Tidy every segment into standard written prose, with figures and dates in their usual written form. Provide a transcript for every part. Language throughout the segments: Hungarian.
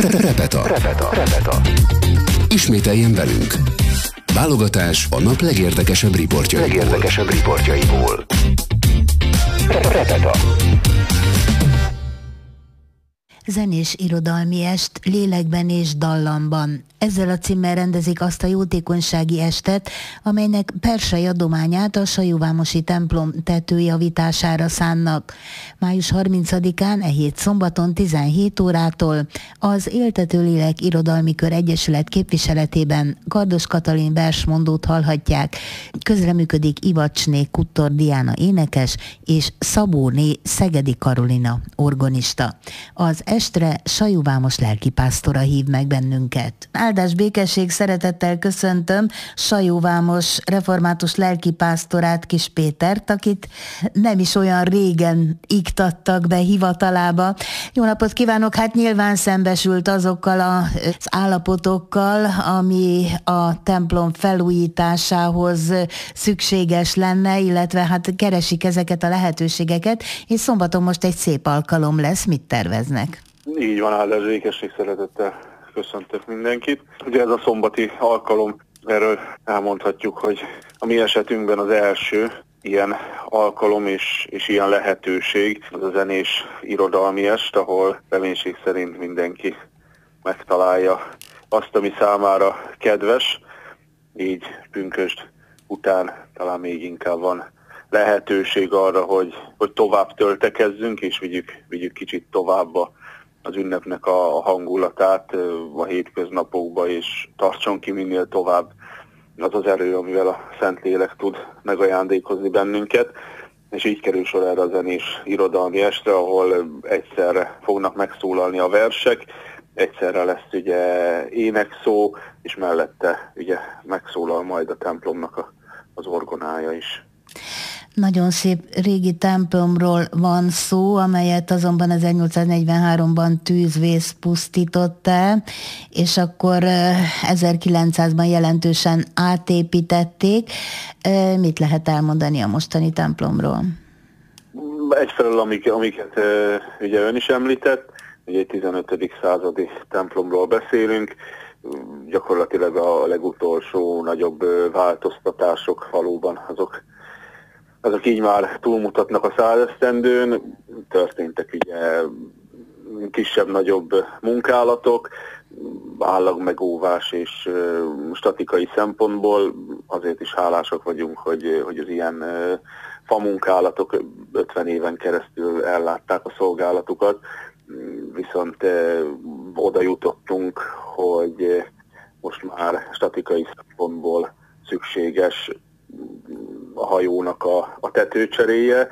Repeta. Ismételjen velünk. Válogatás a nap legérdekesebb riportjaiból. Repeta. Zenés irodalmi est lélekben és dallamban. Ezzel a címmel rendezik azt a jótékonysági estet, amelynek persei adományát a Sajóvámosi templom tetőjavítására szánnak. Május 30-án, e hét szombaton 17 órától az Éltető Lélek Irodalmi Kör Egyesület képviseletében Kardos Katalin versmondót hallhatják. Közreműködik Ivacsné Kuttor Diana énekes és Szabóné Szegedi Karolina orgonista. Az estre Sajóvámos lelkipásztora hív meg bennünket. Áldás békesség, szeretettel köszöntöm Sajóvámos református lelkipásztorát, Kis Pétert, akit nem is olyan régen iktattak be hivatalába. Jó napot kívánok! Hát nyilván szembesült azokkal az állapotokkal, ami a templom felújításához szükséges lenne, illetve hát keresik ezeket a lehetőségeket, és szombaton most egy szép alkalom lesz. Mit terveznek? Így van, áldás békesség, szeretettel köszöntök mindenkit. Ugye ez a szombati alkalom, erről elmondhatjuk, hogy a mi esetünkben az első ilyen alkalom és ilyen lehetőség, az a zenés irodalmi est, ahol reménység szerint mindenki megtalálja azt, ami számára kedves, így pünkösd után talán még inkább van lehetőség arra, hogy tovább töltekezzünk, és vigyük kicsit tovább az ünnepnek a hangulatát a hétköznapokba, és tartson ki minél tovább az erő, amivel a Szentlélek tud megajándékozni bennünket. És így kerül sor erre a zenés irodalmi estre, ahol egyszerre fognak megszólalni a versek, egyszerre lesz ugye énekszó, és mellette ugye megszólal majd a templomnak az orgonája is. Nagyon szép régi templomról van szó, amelyet azonban 1843-ban tűzvész pusztított el, és akkor 1900-ban jelentősen átépítették. Mit lehet elmondani a mostani templomról? Egyfelől, amiket ugye ön is említett, ugye egy 15. századi templomról beszélünk, gyakorlatilag a legutolsó nagyobb változtatások valóban azok így már túlmutatnak a 100 esztendőn, történtek ugye kisebb-nagyobb munkálatok, állagmegóvás és statikai szempontból azért is hálásak vagyunk, hogy az ilyen famunkálatok 50 éven keresztül ellátták a szolgálatukat, viszont oda jutottunk, hogy most már statikai szempontból szükséges a hajónak a tetőcseréje,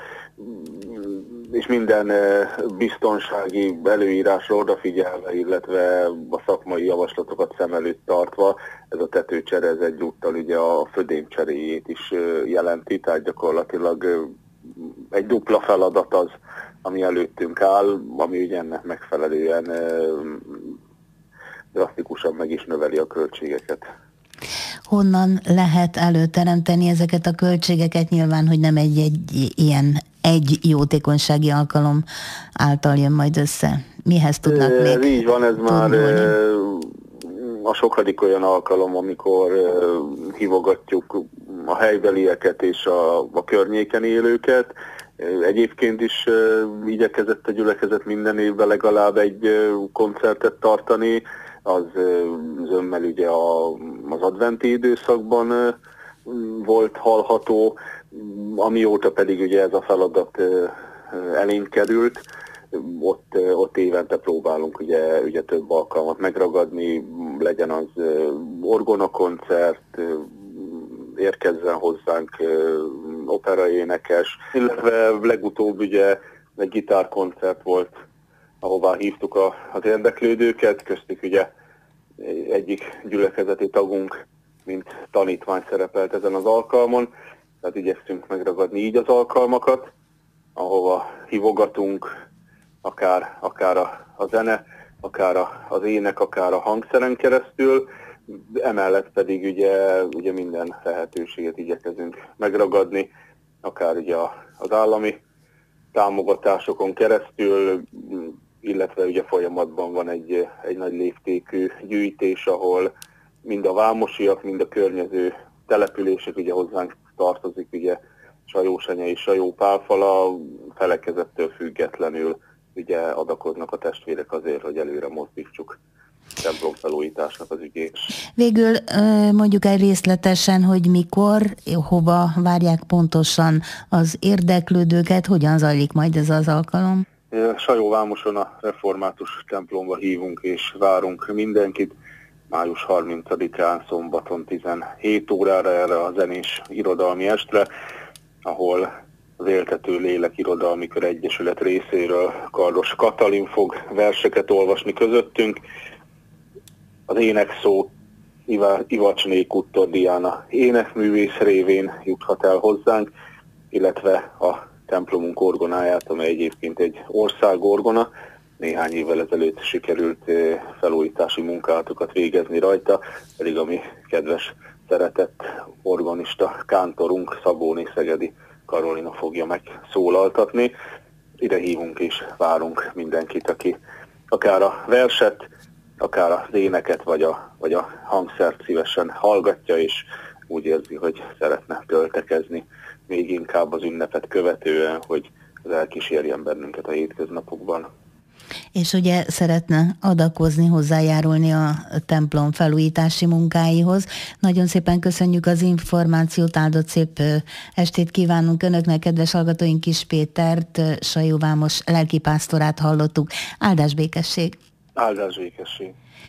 és minden biztonsági előírásra odafigyelve, illetve a szakmai javaslatokat szem előtt tartva, ez a tetőcsere ez egyúttal ugye a födém cseréjét is jelenti, tehát gyakorlatilag egy dupla feladat az, ami előttünk áll, ami ugye ennek megfelelően drasztikusan meg is növeli a költségeket. Honnan lehet előteremteni ezeket a költségeket? Nyilván, hogy nem egy jótékonysági alkalom által jön majd össze. Mihez tudnak még? Így van, ez már a sokadik olyan alkalom, amikor hívogatjuk a helybelieket és a környéken élőket. Egyébként is igyekezett a gyülekezet minden évben legalább egy koncertet tartani, az zömmel ugye az adventi időszakban volt hallható, amióta pedig ugye ez a feladat elénk került, ott évente próbálunk ugye több alkalmat megragadni, legyen az orgonakoncert, érkezzen hozzánk operaénekes, illetve legutóbb ugye egy gitárkoncert volt, ahová hívtuk az érdeklődőket, köztük ugye egyik gyülekezeti tagunk, mint tanítvány szerepelt ezen az alkalmon, tehát igyekszünk megragadni így az alkalmakat, ahova hívogatunk, akár a zene, akár az ének, akár a hangszeren keresztül, emellett pedig ugye minden lehetőséget igyekezünk megragadni, akár ugye az állami támogatásokon keresztül, illetve ugye folyamatban van egy nagy léptékű gyűjtés, ahol mind a vámosiak, mind a környező települések, ugye hozzánk tartozik, ugye Sajósanya és Sajópálfala, felekezettől függetlenül ugye adakoznak a testvérek azért, hogy előre mozdítsuk templomfelújításnak az ügyét. Végül mondjuk el részletesen, hogy mikor, hova várják pontosan az érdeklődőket, hogyan zajlik majd ez az alkalom? Sajóvámoson a református templomba hívunk és várunk mindenkit. Május 30-án szombaton 17 órára erre a zenés irodalmi estre, ahol az Éltető Lélek Irodalmi Kör Egyesület részéről Kardos Katalin fog verseket olvasni közöttünk. Az énekszó Ivacsné Kuttor Diana énekművész révén juthat el hozzánk, illetve a templomunk orgonáját, amely egyébként egy országorgona. Néhány évvel ezelőtt sikerült felújítási munkálatokat végezni rajta, pedig a mi kedves, szeretett organista kántorunk, Szabóné Szegedi Karolina fogja megszólaltatni. Ide hívunk és várunk mindenkit, aki akár a verset, akár az éneket, vagy a hangszert szívesen hallgatja, és úgy érzi, hogy szeretne töltekezni még inkább az ünnepet követően, hogy az elkísérjen bennünket a hétköznapokban. És ugye szeretne adakozni, hozzájárulni a templom felújítási munkáihoz. Nagyon szépen köszönjük az információt, áldott szép estét kívánunk Önöknek, kedves hallgatóink. Kis Pétert, Sajóvámos lelkipásztorát hallottuk. Áldás békesség! Áldás békesség!